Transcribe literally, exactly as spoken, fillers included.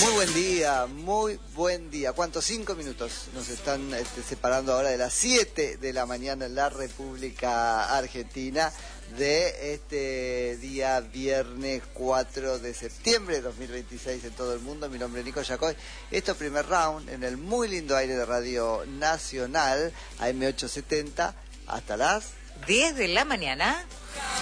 Muy buen día, muy buen día. ¿Cuántos? Cinco minutos nos están este, separando ahora de las siete de la mañana en la República Argentina de este día viernes cuatro de septiembre de dos mil veintiséis en todo el mundo. Mi nombre es Nico Yacoy. Esto es Primer Round en el muy lindo aire de Radio Nacional, A M ochocientos setenta, hasta las diez de la mañana.